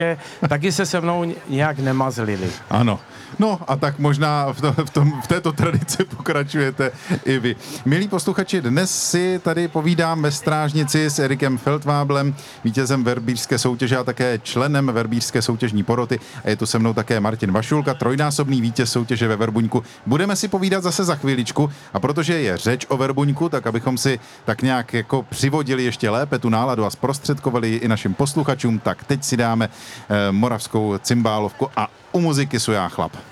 taky se mnou nějak nemazlili. Ano. No a tak možná v této tradici pokračujete i vy. Milí posluchači, dnes si tady povídám ve Strážnici s Erikem Feldváblem, vítězem verbířské soutěže a také členem verbířské soutěžní poroty. A je tu se mnou také Martin Vašulka, trojnásobný vítěz soutěže ve Verbuňku. Budeme si povídat zase za chvíličku a protože je řeč o Verbuňku, tak abychom si tak nějak jako přivodili ještě lépe tu náladu a zprostředkovali ji i našim posluchačům, tak teď si dáme moravskou cymbálovku a u muziky Sujá chlap.